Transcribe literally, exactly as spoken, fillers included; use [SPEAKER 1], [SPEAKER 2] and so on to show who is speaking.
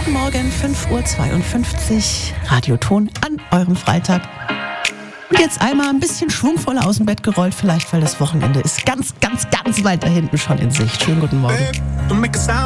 [SPEAKER 1] Guten Morgen, fünf Uhr zweiundfünfzig, Radioton an eurem Freitag. Und jetzt einmal ein bisschen schwungvoller aus dem Bett gerollt, vielleicht weil das Wochenende ist ganz, ganz, ganz weit da hinten schon in Sicht. Schönen guten Morgen.